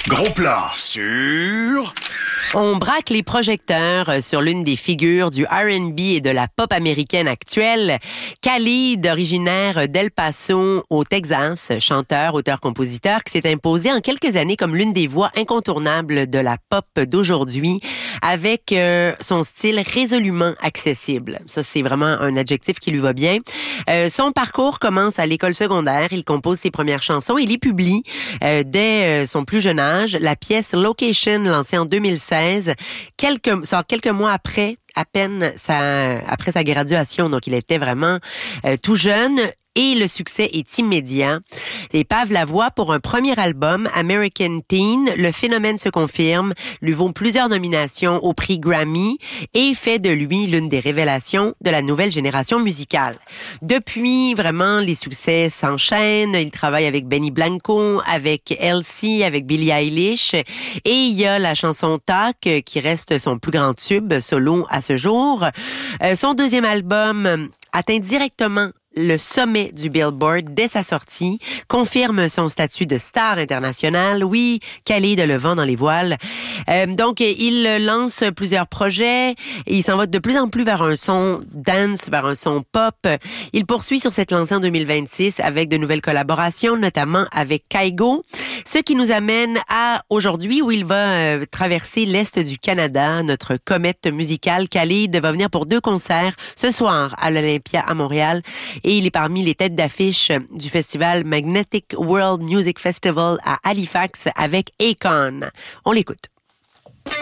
Gros plan sur... On braque les projecteurs sur l'une des figures du R&B et de la pop américaine actuelle. Khalid, originaire d'El Paso, au Texas, chanteur, auteur-compositeur, qui s'est imposé en quelques années comme l'une des voix incontournables de la pop d'aujourd'hui, avec son style résolument accessible. Ça, c'est vraiment un adjectif qui lui va bien. Son parcours commence à l'école secondaire. Il compose ses premières chansons. Il y publie dès son plus jeune âge la pièce Location, lancée en 2016, sort quelques mois après, à peine après sa graduation. Donc, il était vraiment tout jeune. Et le succès est immédiat. Et pave la voie pour un premier album, American Teen. Le phénomène se confirme, lui vaut plusieurs nominations au prix Grammy et fait de lui l'une des révélations de la nouvelle génération musicale. Depuis, vraiment, les succès s'enchaînent. Il travaille avec Benny Blanco, avec Elsie, avec Billie Eilish. Et il y a la chanson Talk, qui reste son plus grand tube solo à ce jour. Son deuxième album atteint directement le sommet du Billboard dès sa sortie, confirme son statut de star internationale. Oui, Khalid a le vent dans les voiles. Donc, il lance plusieurs projets. Il s'en va de plus en plus vers un son dance, vers un son pop. Il poursuit sur cette lancée en 2026 avec de nouvelles collaborations, notamment avec Kygo. Ce qui nous amène à aujourd'hui où il va traverser l'Est du Canada, notre comète musicale. Khalid va venir pour 2 concerts ce soir à l'Olympia à Montréal. Et il est parmi les têtes d'affiche du festival Magnetic World Music Festival à Halifax avec Akon. On l'écoute.